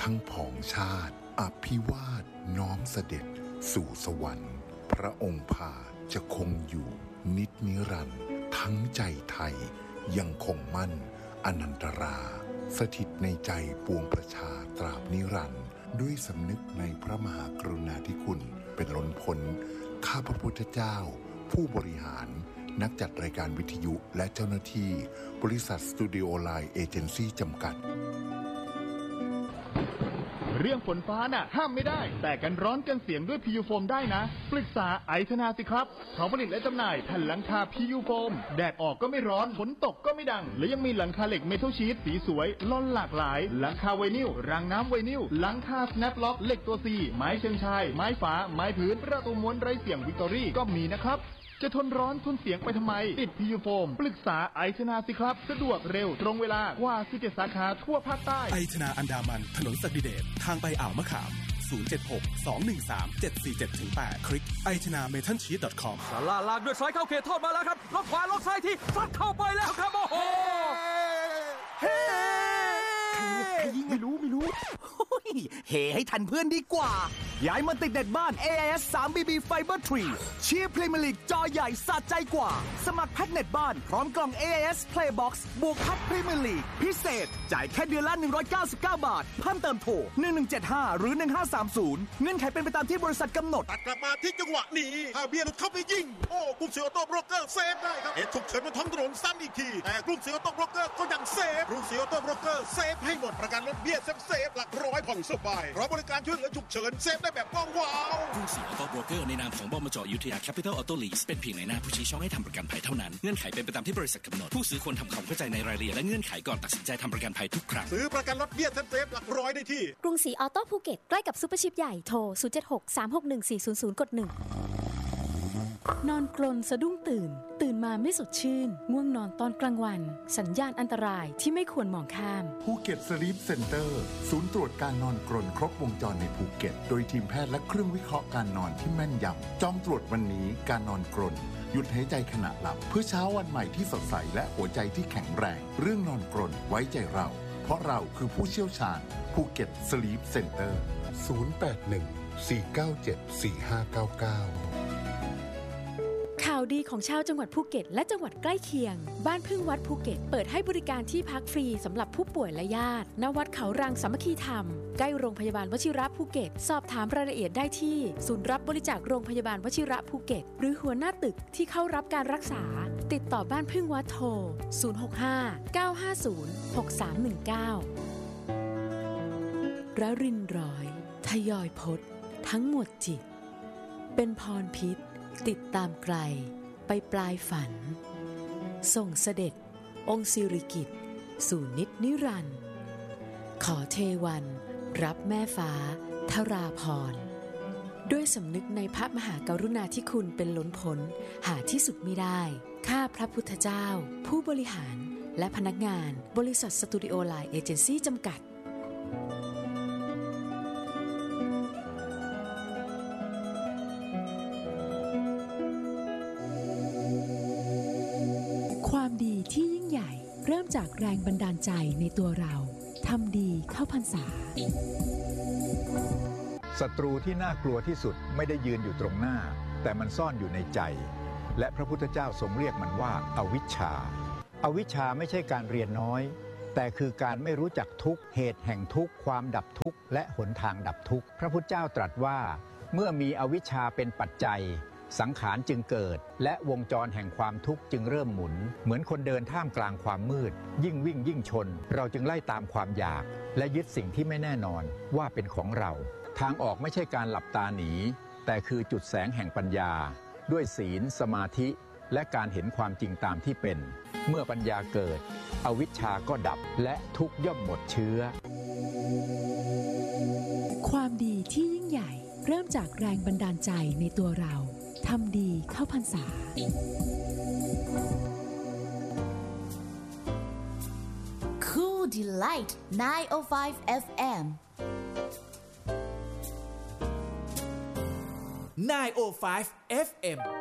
ทั้งผองชาติอภิวาทน้อมเสด็จสู่สวรรค์พระองค์พาจะคงอยู่นิจนิรันดร์ทั้งใจไทยยังคงมั่นอนันตราสถิตในใจปวงประชาตราบนิรันดร์ด้วยสำนึกในพระมหากรุณาธิคุณเป็นล้นพ้นข้าพระพุทธเจ้าผู้บริหารนักจัดรายการวิทยุและเจ้าหน้าที่บริษัทสตูดิโอไลน์เอเจนซี่จำกัดเรื่องฝนฟ้าน่ะห้ามไม่ได้แต่กันร้อนกันเสียงด้วย PU Foam ได้นะปรึกษาไอธนาสิครับเขาผลิตและจำหน่ายแผ่นหลังคา PU Foam แดดออกก็ไม่ร้อนฝนตกก็ไม่ดังและยังมีหลังคาเหล็กเมทัลชีทสีสวยล่อนหลากหลายหลังคาไวนิลรางน้ำไวนิลหลังคา Snap Lock เหล็กตัว C ไม้เชิงชายไม้ฝาไม้พื้นประตูม้วนไร้เสียงวิกตอรี่ก็มีนะครับจะทนร้อนทนเสียงไปทำไมติด PU Foam ปรึกษาไอธนาสิครับสะดวกเร็วตรงเวลากว่า17สาขาทั่วภาคใต้ไอธนาอันดามันถนนศักดิเดชทางไปอ่าวมะขาม076-213-747-8คลิกiThanaMetalSheet.com สาราลากด้วยสายเข้าเขตโทษมาแล้วครับล็อกขวาล็อกซ้ายที่ซัดเข้าไปแล้วครับโอ้โหเฮ้ใครยิงไม่รู้เฮ้ให้ทันเพื่อนดีกว่าย้ายมาติดเน็ตบ้าน AIS 3BB Fiber 3เชียร์พรีเมียร์ลีกจอใหญ่สะใจกว่าสมัครแพ็กเน็ตบ้านพร้อมกล่อง AIS Playbox บวกพัดพรีเมียร์ลีกพิเศษจ่ายแค่เดือนละ199 บาทเพิ่มเติมโทร1175หรือ1530เงื่อนไขเป็นไปตามที่บริษัทกำหนดตัดกลับมาที่จังหวะนี้ถ้าเบียร์หลุดเข้าไปยิงโอ้กรุงศรีออโต้โบรกเกอร์เซฟได้ครับเหตุฉุกเฉินบนท้องถนนซ้ำอีกทีแต่กรุงศรีออโต้โบรกเกอร์ก็ยังเซฟกรุงศรีออโต้โบรกเกอร์เซฟให้หมดประกันรถเบี้ยเซฟหลักร้อยผ่อนสบายเพราะบริการช่วยเหลือฉุกเฉินเซฟได้แบบว้าวกรุงศรีออโต้โบรกเกอร์ในนามของบมจ.อยุธยาแคปิตอลออโต้ลีสเป็นเพียงในหน้าผู้ชี้ช่องให้ทำประกันภัยเท่านั้นเงื่อนไขเป็นไปตามที่บริษัทกำหนดผู้ซื้อควรทำความเข้าใจในรายละเอียดและเงื่อนไขก่อนตัดสินใจทำประกันภัยทุกครั้งซื้อประกันรถเบี้ยเซฟหลักร้อยได้ที่กรุงศรีออโต้ภูเก็ตใกล้กับซุปเปอร์ชิปใหญ่โทร076-361-400 กด 1นอนกรนสะดุ้งตื่นมาไม่สดชื่นง่วงนอนตอนกลางวันสัญญาณอันตรายที่ไม่ควรมองข้ามภูเก็ตสลีปเซ็นเตอร์ศูนย์ตรวจการนอนกรนครบวงจรในภูเก็ตโดยทีมแพทย์และเครื่องวิเคราะห์การนอนที่แม่นยำจองตรวจวันนี้การนอนกรนหยุดหายใจขณะหลับเพื่อเช้าวันใหม่ที่สดใสและหัวใจที่แข็งแรงเรื่องนอนกรนไว้ใจเราเพราะเราคือผู้เชี่ยวชาญภูเก็ตสลีปเซ็นเตอร์081-497-4599 ข่าวดีของชาวจังหวัดภูเก็ตและจังหวัดใกล้เคียงบ้านพึ่งวัดภูเก็ตเปิดให้บริการที่พักฟรีสำหรับผู้ป่วยและญาติณวัดเขารังสามัคคีธรรมใกล้โรงพยาบาลวชิระภูเก็ตสอบถามรายละเอียดได้ที่ศูนย์รับบริจาคโรงพยาบาลวชิระภูเก็ตหรือหัวหน้าตึกที่เข้ารับการรักษาติดต่อบ้านพึ่งวัดโทร065-950-6319ระรินร้อยทยอยพจน์ทั้งหมดจิตเป็นพรพิษติดตามไกลไปปลายฝันส่งเสด็จองค์สิริกิติ์สู่นิจนิรันดร์ขอเทวันรับแม่ฟ้าทราพรด้วยสำนึกในพระมหากรุณาธิคุณเป็นล้นพ้นหาที่สุดมิได้ข้าพระพุทธเจ้าผู้บริหารและพนักงานบริษัทสตูดิโอไลน์เอเจนซี่จำกัดความดีที่ยิ่งใหญ่เริ่มจากแรงบันดาลใจในตัวเราทำดีเข้าพรรษาศัตรูที่น่ากลัวที่สุดไม่ได้ยืนอยู่ตรงหน้าแต่มันซ่อนอยู่ในใจและพระพุทธเจ้าทรงเรียกมันว่าอวิชชาอวิชชาไม่ใช่การเรียนน้อยแต่คือการไม่รู้จักทุกข์เหตุแห่งทุกข์ความดับทุกข์และหนทางดับทุกข์พระพุทธเจ้าตรัสว่าเมื่อมีอวิชชาเป็นปัจจัยสังขารจึงเกิดและวงจรแห่งความทุกข์จึงเริ่มหมุนเหมือนคนเดินท่ามกลางความมืดยิ่งวิ่งยิ่งชนเราจึงไล่ตามความอยากและยึดสิ่งที่ไม่แน่นอนว่าเป็นของเราทางออกไม่ใช่การหลับตาหนีแต่คือจุดแสงแห่งปัญญาด้วยศีลสมาธิและการเห็นความจริงตามที่เป็นเมื่อปัญญาเกิดอวิชชาก็ดับและทุกข์ย่อมหมดเชื้อความดีที่ยิ่งใหญ่เริ่มจากแรงบันดาลใจในตัวเราทำดีเข้าพรรษา Cool Delight 905 FM 905 FM